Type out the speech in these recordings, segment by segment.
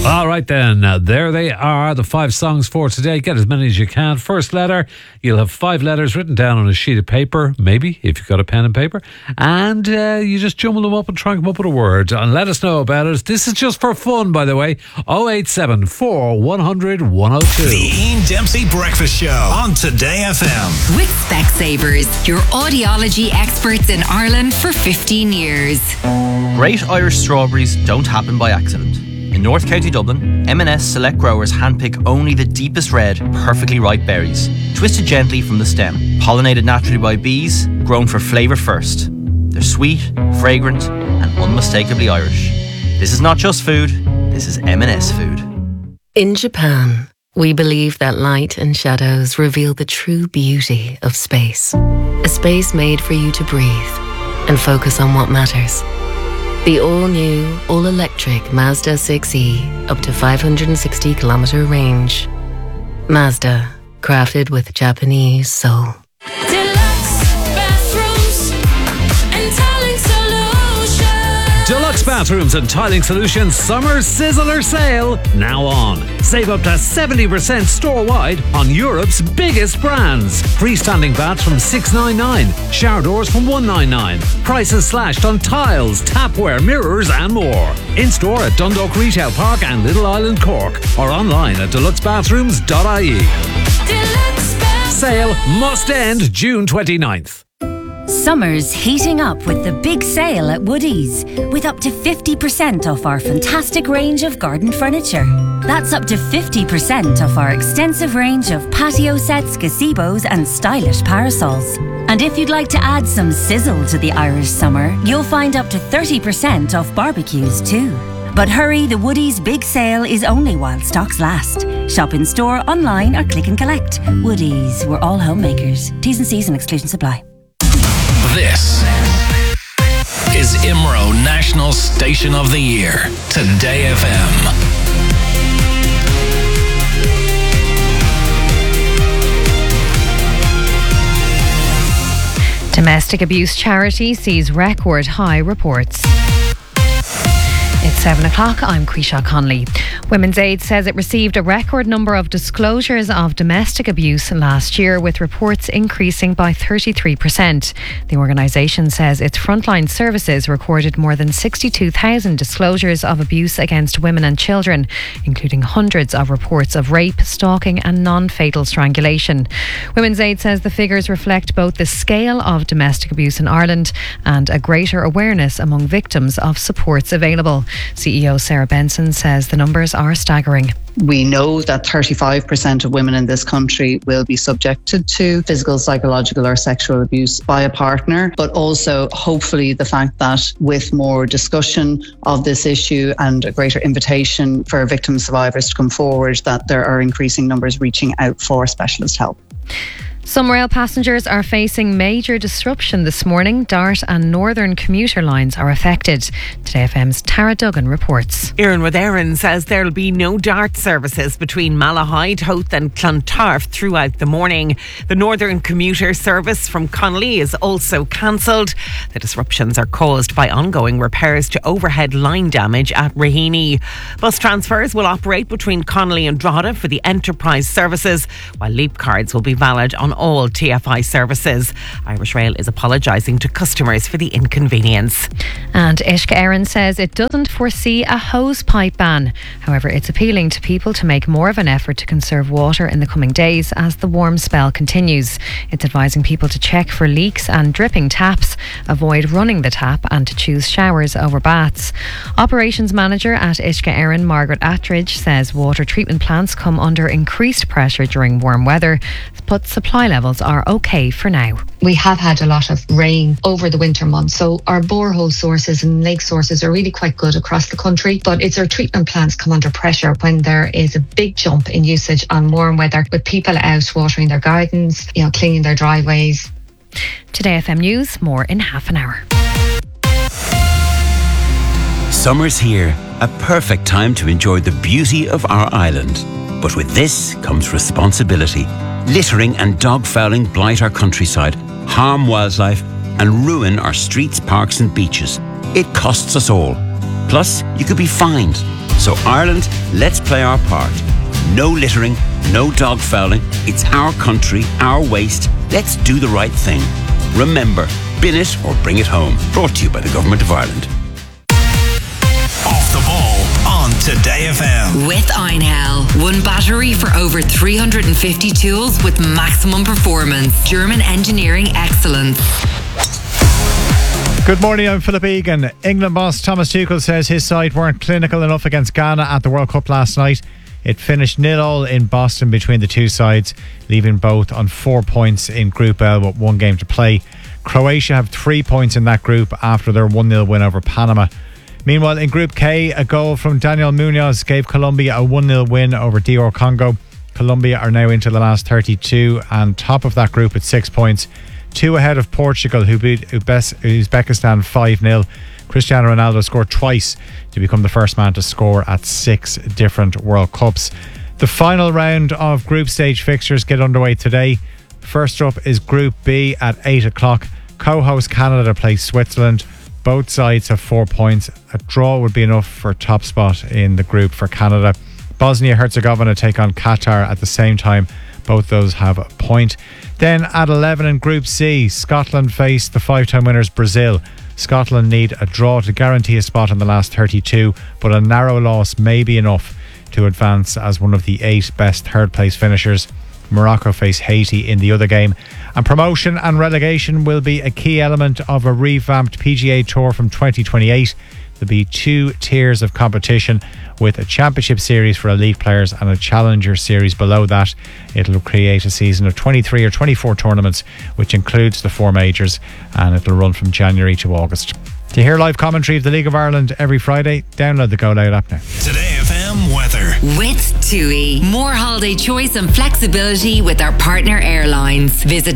All right then, there they are, the 5 songs for today. Get as many as you can. First letter, you'll have 5 letters written down on a sheet of paper, maybe, if you've got a pen and paper, and you just jumble them up and try and come up with a word and let us know about it. This is just for fun, by the way. 0874 100 102. The Ian Dempsey Breakfast Show on Today FM. With Specsavers, your audiology experts in Ireland for 15 years. Great Irish strawberries don't happen by accident. In North County Dublin, M&S select growers handpick only the deepest red, perfectly ripe berries, twisted gently from the stem, pollinated naturally by bees, grown for flavour first. They're sweet, fragrant and unmistakably Irish. This is not just food, this is M&S food. In Japan, we believe that light and shadows reveal the true beauty of space. A space made for you to breathe and focus on what matters. The all-new, all-electric Mazda 6e, up to 560-kilometre range. Mazda, crafted with Japanese soul. Deluxe Bathrooms and Tiling Solutions Summer Sizzler Sale now on. Save up to 70% store-wide on Europe's biggest brands. Freestanding baths from $699, shower doors from $199. Prices slashed on tiles, tapware, mirrors and more. In-store at Dundalk Retail Park and Little Island Cork or online at deluxebathrooms.ie. Sale must end June 29th. Summer's heating up with the big sale at Woodies, with up to 50% off our fantastic range of garden furniture. That's up to 50% off our extensive range of patio sets, gazebos and stylish parasols. And if you'd like to add some sizzle to the Irish summer, you'll find up to 30% off barbecues too. But hurry, the Woodies big sale is only while stocks last. Shop in store, online or click and collect. Woodies, we're all homemakers. T's and C's and exclusions apply. This is IMRO National Station of the Year, Today FM. Domestic abuse charity sees record high reports. It's 7 o'clock. I'm Quisha Conley. Women's Aid says it received a record number of disclosures of domestic abuse last year, with reports increasing by 33%. The organisation says its frontline services recorded more than 62,000 disclosures of abuse against women and children, including hundreds of reports of rape, stalking and non-fatal strangulation. Women's Aid says the figures reflect both the scale of domestic abuse in Ireland and a greater awareness among victims of supports available. CEO Sarah Benson says the numbers are staggering. We know that 35% of women in this country will be subjected to physical, psychological or sexual abuse by a partner, but also hopefully the fact that with more discussion of this issue and a greater invitation for victim survivors to come forward, that there are increasing numbers reaching out for specialist help. Some rail passengers are facing major disruption this morning. Dart and Northern commuter lines are affected. Today FM's Tara Duggan reports. Erin with Erin says there'll be no Dart services between Malahide, Howth and Clontarf throughout the morning. The Northern commuter service from Connolly is also cancelled. The disruptions are caused by ongoing repairs to overhead line damage at Raheny. Bus transfers will operate between Connolly and Drogheda for the enterprise services, while Leap cards will be valid on all TFI services. Irish Rail is apologising to customers for the inconvenience. And Uisce Éireann says it doesn't foresee a hose pipe ban. However, it's appealing to people to make more of an effort to conserve water in the coming days as the warm spell continues. It's advising people to check for leaks and dripping taps, avoid running the tap and to choose showers over baths. Operations manager at Uisce Éireann, Margaret Attridge, says water treatment plants come under increased pressure during warm weather, but supply levels are okay for now. We have had a lot of rain over the winter months, so our borehole sources and lake sources are really quite good across the country, but it's our treatment plants come under pressure when there is a big jump in usage on warm weather, with people out watering their gardens, cleaning their driveways. Today FM News, more in half an hour. Summer's here, a perfect time to enjoy the beauty of our island. But with this comes responsibility. Littering and dog fouling blight our countryside, harm wildlife and ruin our streets, parks and beaches. It costs us all. Plus, you could be fined. So Ireland, let's play our part. No littering, no dog fouling. It's our country, our waste. Let's do the right thing. Remember, bin it or bring it home. Brought to you by the Government of Ireland. Off the ball on Today FM. With Einhell. One battery for over 350 tools with maximum performance. German engineering excellence. Good morning, I'm Philip Egan. England boss Thomas Tuchel says his side weren't clinical enough against Ghana at the World Cup last night. It finished 0-0 in Boston between the two sides, leaving both on 4 points in Group L with one game to play. Croatia have 3 points in that group after their 1-0 win over Panama. Meanwhile, in Group K, a goal from Daniel Munoz gave Colombia a 1-0 win over DR Congo. Colombia are now into the last 32 and top of that group with 6 points. 2 ahead of Portugal, who beat Uzbekistan 5-0. Cristiano Ronaldo scored twice to become the first man to score at 6 different World Cups. The final round of group stage fixtures get underway today. First up is Group B at 8 o'clock. Co-host Canada plays Switzerland. Both sides have 4 points. A draw would be enough for top spot in the group for Canada. Bosnia-Herzegovina take on Qatar at the same time. Both those have a point. Then at 11 in Group C, Scotland face the 5-time winners Brazil. Scotland need a draw to guarantee a spot in the last 32, but a narrow loss may be enough to advance as one of the 8 best third place finishers. Morocco face Haiti in the other game. And promotion and relegation will be a key element of a revamped PGA Tour from 2028. There'll be 2 tiers of competition with a championship series for elite players and a challenger series below that. It'll create a season of 23 or 24 tournaments, which includes the 4 majors, and it'll run from January to August. To hear live commentary of the League of Ireland every Friday, download the Go Loud app now. Today FM weather. With TUI. More holiday choice and flexibility with our partner airlines. Visit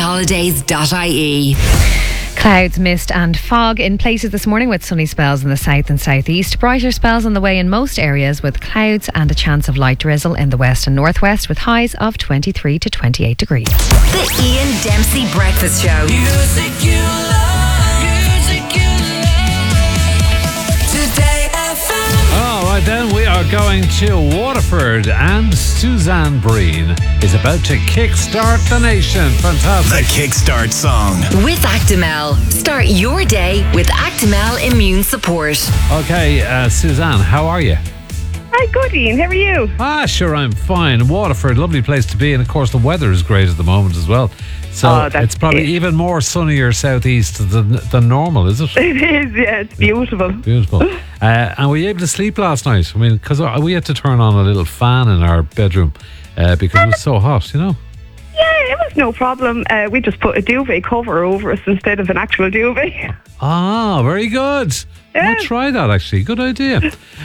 tuiholidays.ie. Clouds, mist and fog in places this morning with sunny spells in the south and southeast. Brighter spells on the way in most areas with clouds and a chance of light drizzle in the west and northwest with highs of 23 to 28 degrees. The Ian Dempsey Breakfast Show. Music you love. Music you love. Today FM. All right, then we are going to Waterford, and Suzanne Breen is about to kickstart the nation. Fantastic. The Kickstart song. With Actimel. Start your day with Actimel Immune Support. Okay, Suzanne, how are you? Hi, good, Ian. How are you? Sure, I'm fine. Waterford, lovely place to be, and of course the weather is great at the moment as well. So it's probably even more sunnier southeast than normal, is it? It is, yeah. It's beautiful. Beautiful. And were you able to sleep last night? I mean, because we had to turn on a little fan in our bedroom because it was so hot, you know? Yeah, it was no problem. We just put a duvet cover over us instead of an actual duvet. Ah, very good. Yeah. I'll try that, actually. Good idea.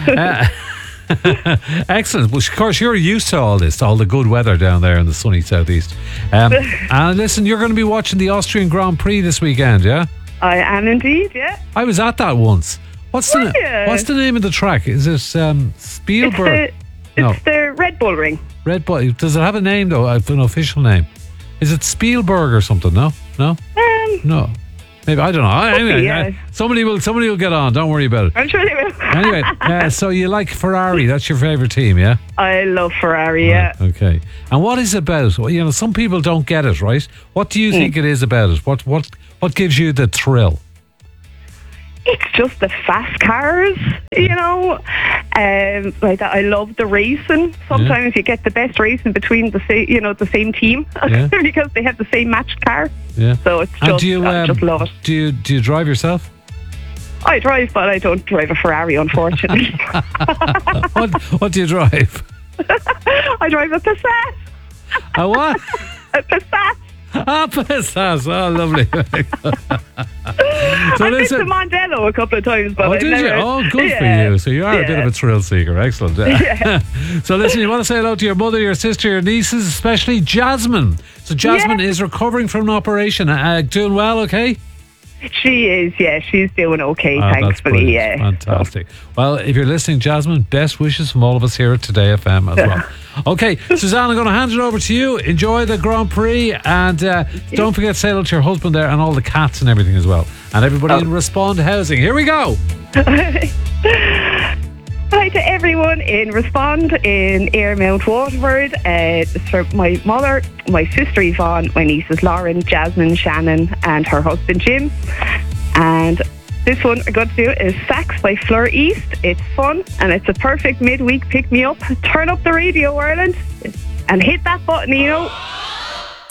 Excellent. Well, of course, you're used to all this, all the good weather down there in the sunny southeast. And listen, you're going to be watching the Austrian Grand Prix this weekend, yeah? I am indeed, yeah. I was at that once. What's the name of the track? Is it Spielberg? It's the Red Bull Ring. Red Bull. Does it have a name though? An official name? Is it Spielberg or something? No. No. Maybe, I don't know. Anyway, yeah. Somebody will get on. Don't worry about it. I'm sure they will. Anyway, so you like Ferrari? That's your favourite team, yeah? I love Ferrari, yeah. Okay. And what is it about? Well, you know, some people don't get it, right? What do you think it is about it? What gives you the thrill? It's just the fast cars, you know. Like that, I love the racing. Sometimes you get the best racing between the same team because they have the same matched car. Yeah. So it's just, I just love it. Do you drive yourself? I drive, but I don't drive a Ferrari, unfortunately. What do you drive? I drive a Passat. A what? A Passat. Passat. Oh, lovely. I've been to Mondello a couple of times, but did you? Oh, good for you. So you are a bit of a thrill seeker. Excellent. Yeah. So listen, you want to say hello to your mother, your sister, your nieces, especially Jasmine. So Jasmine is recovering from an operation. Doing well, okay? She is, yeah. She's doing okay, thankfully, yeah. Fantastic. Well, if you're listening, Jasmine, best wishes from all of us here at Today FM as well. Okay, Suzanne, I'm going to hand it over to you. Enjoy the Grand Prix, and don't forget to say hello to your husband there and all the cats and everything as well. And everybody in Respond Housing. Here we go. Hi to everyone in Respond in Airmount Waterford. It's for my mother, my sister Yvonne, my nieces Lauren, Jasmine, Shannon, and her husband Jim. And this one I'm going to do is Sax by Fleur East. It's fun and it's a perfect midweek pick me up. Turn up the radio, Ireland, and hit that button, you know.